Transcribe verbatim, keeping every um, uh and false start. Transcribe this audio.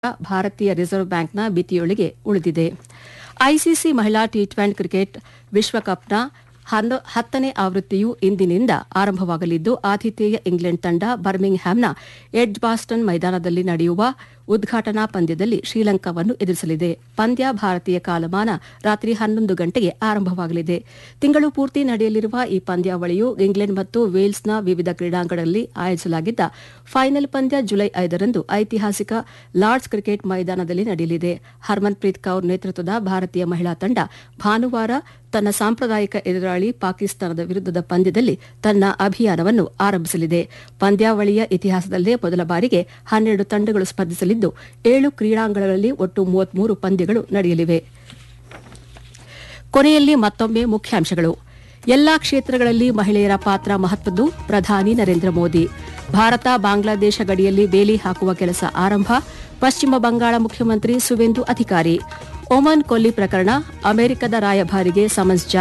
ಭಾರತೀಯ ರಿಸರ್ವ್ ಬ್ಯಾಂಕ್ನ ಮಿತಿಯೊಳಗೆ ಉಳಿದಿದೆ. ಐಸಿಸಿ ಮಹಿಳಾ ಟಿ ಟ್ವೆಂಟಿ ಕ್ರಿಕೆಟ್ ವಿಶ್ವಕಪ್ನ ಹತ್ತನೇ ಆವೃತ್ತಿಯು ಇಂದಿನಿಂದ ಆರಂಭವಾಗಲಿದ್ದು, ಆತಿಥೇಯ ಇಂಗ್ಲೆಂಡ್ ತಂಡ ಬರ್ಮಿಂಗ್ಹ್ಯಾಮ್ನ ಎಡ್ಜ್ಬಾಸ್ಟನ್ ಮೈದಾನದಲ್ಲಿ ನಡೆಯುವ ಉದ್ಘಾಟನಾ ಪಂದ್ಯದಲ್ಲಿ ಶ್ರೀಲಂಕಾವನ್ನು ಎದುರಿಸಲಿದೆ. ಪಂದ್ಯ ಭಾರತೀಯ ಕಾಲಮಾನ ರಾತ್ರಿ ಹನ್ನೊಂದು ಗಂಟೆಗೆ ಆರಂಭವಾಗಲಿದೆ. ತಿಂಗಳು ಪೂರ್ತಿ ನಡೆಯಲಿರುವ ಈ ಪಂದ್ಯಾವಳಿಯು ಇಂಗ್ಲೆಂಡ್ ಮತ್ತು ವೇಲ್ಸ್ನ ವಿವಿಧ ಕ್ರೀಡಾಂಗಣಗಳಲ್ಲಿ ಆಯೋಜಿಸಲಾಗಿದ್ದ ಫೈನಲ್ ಪಂದ್ಯ ಜುಲೈ ಐದರಂದು ಐತಿಹಾಸಿಕ ಲಾರ್ಡ್ಸ್ ಕ್ರಿಕೆಟ್ ಮೈದಾನದಲ್ಲಿ ನಡೆಯಲಿದೆ. ಹರ್ಮನ್ಪ್ರೀತ್ ಕೌರ್ ನೇತೃತ್ವದ ಭಾರತೀಯ ಮಹಿಳಾ ತಂಡ ಭಾನುವಾರ ತನ್ನ ಸಾಂಪ್ರದಾಯಿಕ ಎದುರಾಳಿ ಪಾಕಿಸ್ತಾನದ ವಿರುದ್ಧದ ಪಂದ್ಯದಲ್ಲಿ ತನ್ನ ಅಭಿಯಾನವನ್ನು ಆರಂಭಿಸಲಿದೆ. ಪಂದ್ಯಾವಳಿಯ ಇತಿಹಾಸದಲ್ಲೇ ಮೊದಲ ಬಾರಿಗೆ ಹನ್ನೆರಡು ತಂಡಗಳು ಸ್ಪರ್ಧಿಸಲಿದ್ದು, ಏಳು ಕ್ರೀಡಾಂಗಣಗಳಲ್ಲಿ ಒಟ್ಟು ಮೂವತ್ಮೂರು ಪಂದ್ಯಗಳು ನಡೆಯಲಿವೆ. ಕೊನೆಯಲ್ಲಿ ಮತ್ತೊಮ್ಮೆ ಮುಖ್ಯಾಂಶಗಳು. ಎಲ್ಲಾ ಕ್ಷೇತ್ರಗಳಲ್ಲಿ ಮಹಿಳೆಯರ ಪಾತ್ರ ಮಹತ್ವದ್ದು, ಪ್ರಧಾನಿ ನರೇಂದ್ರ ಮೋದಿ. ಭಾರತ ಬಾಂಗ್ಲಾದೇಶ ಗಡಿಯಲ್ಲಿ ಬೇಲಿ ಹಾಕುವ ಕೆಲಸ ಆರಂಭ, ಪಶ್ಚಿಮ ಬಂಗಾಳ ಮುಖ್ಯಮಂತ್ರಿ ಸುವೇಂದು ಅಧಿಕಾರಿ. ಒಮನ್ ಕೊಲ್ಲಿ ಪ್ರಕರಣ, ಅಮೆರಿಕದ ರಾಯಭಾರಿಗೆ ಸಮನ್ಸ್ ಜಾರಿ.